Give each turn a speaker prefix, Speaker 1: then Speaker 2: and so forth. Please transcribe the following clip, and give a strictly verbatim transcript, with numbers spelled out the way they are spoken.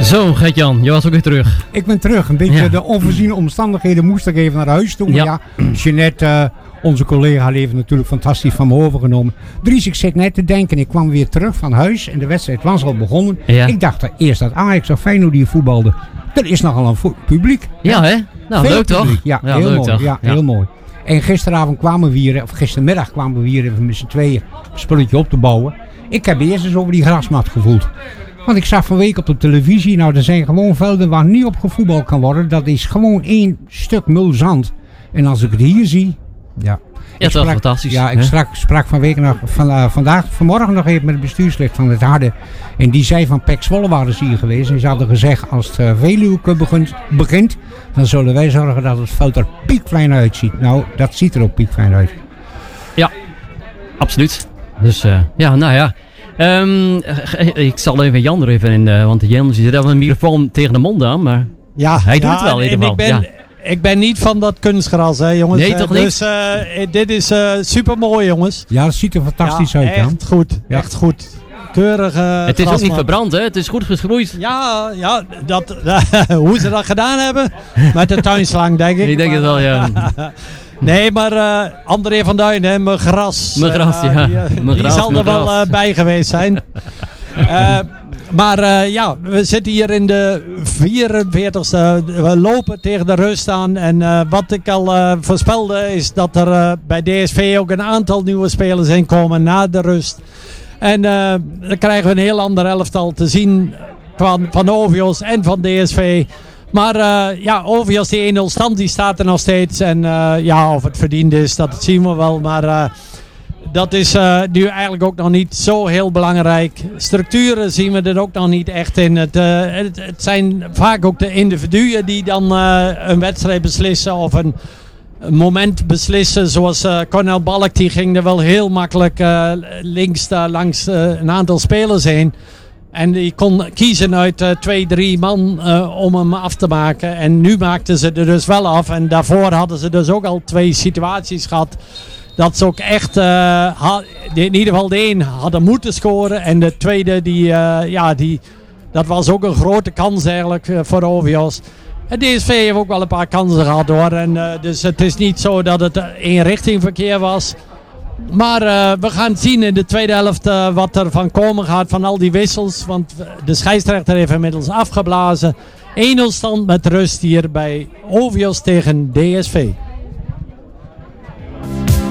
Speaker 1: Zo, Gert-Jan, je was ook weer terug.
Speaker 2: Ik ben terug. Een beetje
Speaker 1: Ja.
Speaker 2: de onvoorziene omstandigheden moest ik even naar huis toe. Maar ja,
Speaker 1: Ja.
Speaker 2: Jeanette, uh, onze collega, die heeft natuurlijk fantastisch van me overgenomen. Dries, ik zit net te denken. Ik kwam weer terug van huis en de wedstrijd was al begonnen.
Speaker 1: Ja.
Speaker 2: Ik dacht eerst dat Ajax of Feyenoord die voetbalde. Er is nogal een vo- publiek.
Speaker 1: Ja, hè? Nou,
Speaker 2: Veel
Speaker 1: leuk toch?
Speaker 2: publiek. Ja,
Speaker 1: Ja,
Speaker 2: heel
Speaker 1: leuk
Speaker 2: mooi.
Speaker 1: toch?
Speaker 2: Ja,
Speaker 1: Ja.
Speaker 2: heel mooi. En gisteravond kwamen we hier, of gistermiddag kwamen we hier even met z'n tweeën een spulletje op te bouwen. Ik heb eerst eens over die grasmat gevoeld. Want ik zag van week op de televisie, nou er zijn gewoon velden waar niet op gevoetbald kan worden. Dat is gewoon één stuk mulzand. En als ik het hier zie, ja.
Speaker 1: Ja,
Speaker 2: Ik
Speaker 1: toch
Speaker 2: sprak-
Speaker 1: fantastisch.
Speaker 2: Ja, ik
Speaker 1: hè?
Speaker 2: sprak, sprak van week nog, van, uh, vandaag, vanmorgen nog even met het bestuurslid van het Harde. En die zei van P E C Zwolle waren ze hier geweest. En ze hadden gezegd, als het uh, Veluwe begint, begint, dan zullen wij zorgen dat het veld er piekfijn uitziet. Nou, dat ziet er ook piekfijn uit.
Speaker 1: Ja, absoluut. Dus uh, ja, nou ja. Um, ik zal even Jan er even in, uh, want Jan zit wel een microfoon tegen de mond aan, maar
Speaker 3: Ja,
Speaker 1: hij doet
Speaker 3: ja,
Speaker 1: het wel in
Speaker 3: en
Speaker 1: ieder geval.
Speaker 3: Ik ben,
Speaker 1: Ja.
Speaker 3: ik ben niet van dat kunstgras, hè, jongens.
Speaker 1: Nee, toch niet?
Speaker 3: Dus uh, dit is uh, super mooi, jongens.
Speaker 2: Ja, dat ziet er fantastisch
Speaker 3: ja,
Speaker 2: uit, Jan.
Speaker 3: echt goed,
Speaker 2: Ja.
Speaker 3: echt goed. Keurig. Uh,
Speaker 1: Het is ook niet
Speaker 3: grasmat.
Speaker 1: verbrand, hè? Het is goed geschroeid.
Speaker 3: Ja, ja dat, hoe ze dat gedaan hebben. Met de tuinslang, denk ik.
Speaker 1: Ik denk
Speaker 3: maar,
Speaker 1: het wel, ja.
Speaker 3: Nee, maar uh, André van Duin, hè, mijn gras.
Speaker 1: Mijn gras,
Speaker 3: uh,
Speaker 1: ja.
Speaker 3: Die,
Speaker 1: Mijn
Speaker 3: die
Speaker 1: gras,
Speaker 3: zal er
Speaker 1: mijn
Speaker 3: wel
Speaker 1: gras.
Speaker 3: uh, bij geweest zijn. uh, maar uh, ja, we zitten hier in de vierenveertigste. We lopen tegen de rust aan. En uh, wat ik al uh, voorspelde is dat er uh, bij D S V ook een aantal nieuwe spelers in komen na de rust. En uh, dan krijgen we een heel ander elftal te zien van, van Ovios en van D S V. Maar uh, ja, Ovios die één nul stand die staat er nog steeds. En uh, ja, of het verdiend is, dat zien we wel. Maar uh, dat is uh, nu eigenlijk ook nog niet zo heel belangrijk. Structuren zien we er ook nog niet echt in. Het, uh, het, het zijn vaak ook de individuen die dan uh, een wedstrijd beslissen of een, een moment beslissen. Zoals uh, Cornel Balk, die ging er wel heel makkelijk uh, links uh, langs uh, een aantal spelers heen. En die kon kiezen uit uh, twee, drie man uh, om hem af te maken. En nu maakten ze er dus wel af. En daarvoor hadden ze dus ook al twee situaties gehad. Dat ze ook echt, uh, ha- in ieder geval de een hadden moeten scoren. En de tweede, die, uh, ja, die, dat was ook een grote kans eigenlijk uh, voor Ovios. En D S V heeft ook wel een paar kansen gehad hoor. En, uh, dus het is niet zo dat het één richting verkeer was. Maar uh, we gaan zien in de tweede helft uh, wat er van komen gaat van al die wissels. Want de scheidsrechter heeft inmiddels afgeblazen. één nul stand met rust hier bij Ovios tegen D S V.